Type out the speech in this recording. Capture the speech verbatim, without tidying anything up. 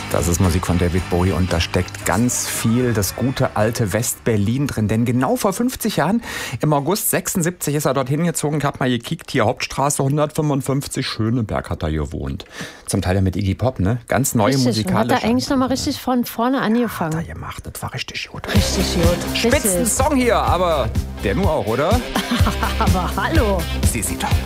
Das ist Musik von David Bowie und da steckt ganz viel das gute alte West-Berlin drin. Denn genau vor fünfzig Jahren, im August sechsundsiebzig, ist er dorthin gezogen. Ich habe mal gekickt, hier Hauptstraße hundertfünfundfünfzig, Schöneberg hat er gewohnt. Zum Teil ja mit Iggy Pop, ne? Ganz neue richtig, musikalische. Hat er eigentlich nochmal richtig von vorne angefangen. Hat er gemacht, das war richtig gut. Richtig gut. Spitzen Song hier, aber der nur auch, oder? Aber hallo. Sie sieht doch.